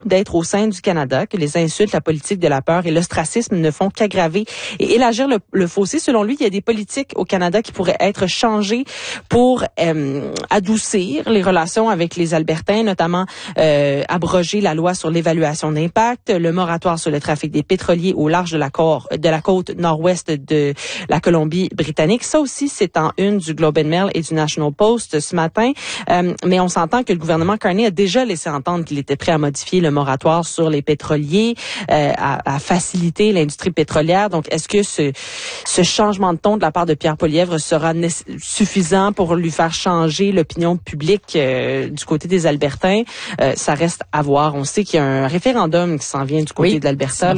d'être au sein du Canada, que les insultes, la politique de la peur et l'ostracisme ne font qu'aggraver et élargir le fossé. Selon lui, il y a des politiques au Canada qui pourraient être changées pour adoucir les relations avec les Albertains, notamment abroger la loi sur l'évaluation d'impact, le moratoire sur le trafic des pétroliers au large de la côte nord-ouest de la Colombie-Britannique. Ça aussi, c'est en une du Globe and Mail et du National Post ce matin. Mais on s'entend que le gouvernement Carney a déjà laissé entendre qu'il était prêt à modifier le moratoire sur les pétroliers, à faciliter l'industrie pétrolière. Donc, est-ce que ce changement de ton de la part de Pierre Poilievre sera suffisant pour lui faire changer l'opinion publique du côté des Albertains? Ça reste à voir. On sait qu'il y a un référendum qui s'en vient du côté de l'Alberta.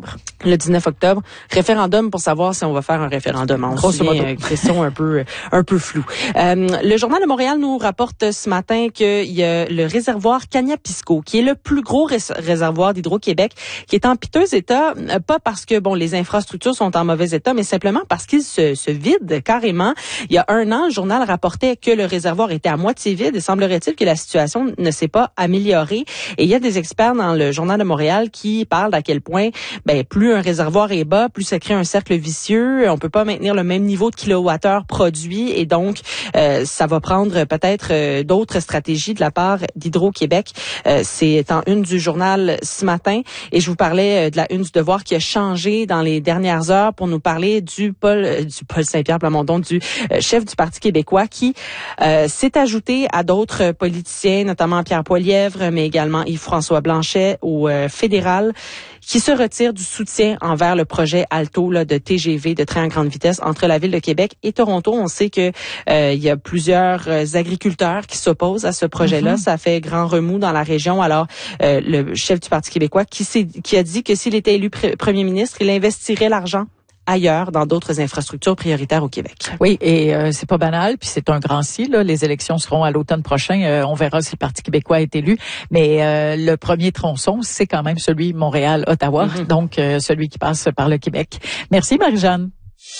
Le 19 octobre. Référendum pour savoir si on va faire un référendum. On se souvient, question un peu floue. Le Journal de Montréal nous rapporte ce matin qu'il y a le réservoir Cagnapisco, qui est le plus gros réservoir d'Hydro-Québec, qui est en piteux état, pas parce que les infrastructures sont en mauvais état, mais simplement parce qu'il se vide carrément. Il y a un an, le journal rapportait que le réservoir était à moitié vide et semblerait-il que la situation ne s'est pas améliorée. Et il y a des experts dans le Journal de Montréal qui parlent d'à quel point, plus un réservoir est bas, plus ça crée un cercle vicieux. On peut pas maintenir le même niveau de kilowattheure produit et donc ça va prendre peut-être d'autres stratégies de la part d'Hydro-Québec. C'est en une du journal ce matin et je vous parlais de la une du Devoir qui a changé dans les dernières heures pour nous parler du Paul Saint-Pierre Plamondon, du chef du Parti québécois qui s'est ajouté à d'autres politiciens, notamment Pierre Poilievre, mais également Yves-François Blanchet au fédéral, qui se retire du soutien envers le projet Alto de TGV, de train à grande vitesse entre la ville de Québec et Toronto. On sait que il y a plusieurs agriculteurs qui s'opposent à ce projet-là. Ça fait grand remous dans la région. Alors, le chef du Parti québécois qui a dit que s'il était élu premier ministre, il investirait l'argent ailleurs, dans d'autres infrastructures prioritaires au Québec. Oui, et c'est pas banal, puis c'est un grand si, là. Les élections seront à l'automne prochain. On verra si le Parti québécois est élu. Mais le premier tronçon, c'est quand même celui Montréal-Ottawa, donc celui qui passe par le Québec. Merci, Marie-Jeanne.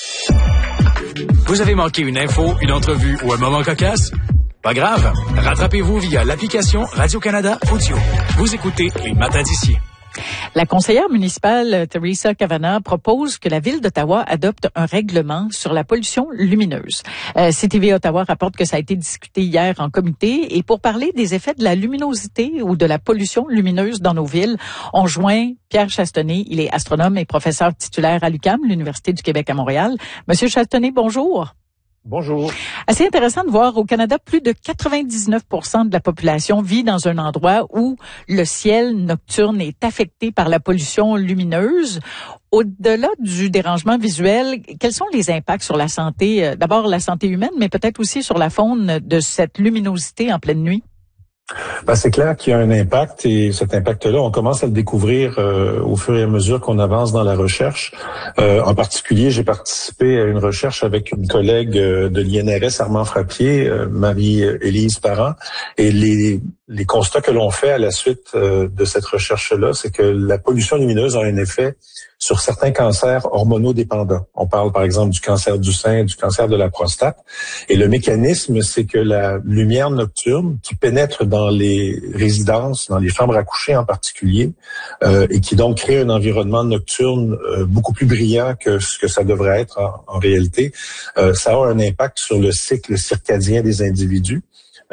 Vous avez manqué une info, une entrevue ou un moment cocasse? Pas grave, rattrapez-vous via l'application Radio-Canada Audio. Vous écoutez Les Matins d'Ici. La conseillère municipale Teresa Kavanagh propose que la ville d'Ottawa adopte un règlement sur la pollution lumineuse. CTV Ottawa rapporte que ça a été discuté hier en comité et pour parler des effets de la luminosité ou de la pollution lumineuse dans nos villes, on joint Pierre Chastenay. Il est astronome et professeur titulaire à l'UQAM, l'Université du Québec à Montréal. Monsieur Chastenay, bonjour. Bonjour. Assez intéressant de voir au Canada, plus de 99% de la population vit dans un endroit où le ciel nocturne est affecté par la pollution lumineuse. Au-delà du dérangement visuel, quels sont les impacts sur la santé, d'abord la santé humaine, mais peut-être aussi sur la faune de cette luminosité en pleine nuit? C'est clair qu'il y a un impact et cet impact-là, on commence à le découvrir au fur et à mesure qu'on avance dans la recherche. En particulier, j'ai participé à une recherche avec une collègue de l'INRS Armand Frappier, Marie-Élise Parent, et les constats que l'on fait à la suite de cette recherche-là, c'est que la pollution lumineuse a un effet sur certains cancers hormonodépendants. On parle par exemple du cancer du sein, du cancer de la prostate. Et le mécanisme, c'est que la lumière nocturne qui pénètre dans les résidences, dans les chambres à coucher en particulier, et qui donc crée un environnement nocturne beaucoup plus brillant que ce que ça devrait être en réalité, ça a un impact sur le cycle circadien des individus.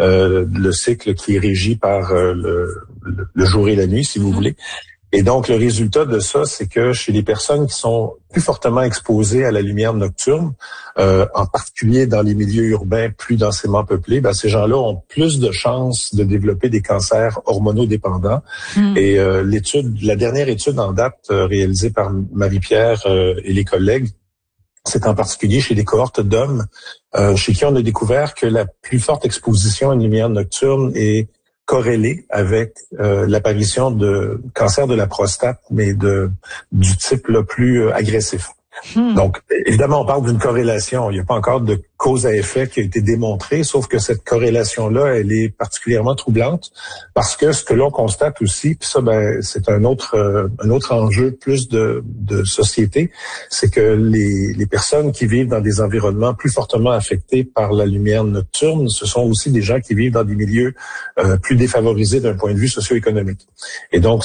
Le cycle qui est régi par le jour et la nuit, si vous voulez. Et donc, le résultat de ça, c'est que chez les personnes qui sont plus fortement exposées à la lumière nocturne, en particulier dans les milieux urbains plus densément peuplés, ces gens-là ont plus de chances de développer des cancers hormonodépendants. Et la dernière étude en date réalisée par Marie-Pierre et les collègues, c'est en particulier chez des cohortes d'hommes, chez qui on a découvert que la plus forte exposition à une lumière nocturne est corrélée avec l'apparition de cancer de la prostate, mais du type le plus agressif. Donc, évidemment, on parle d'une corrélation. Il n'y a pas encore de cause à effet qui a été démontrée, sauf que cette corrélation-là, elle est particulièrement troublante parce que ce que l'on constate aussi, puis ça, c'est un autre enjeu plus de société, c'est que les personnes qui vivent dans des environnements plus fortement affectés par la lumière nocturne, ce sont aussi des gens qui vivent dans des milieux plus défavorisés d'un point de vue socio-économique. Et donc,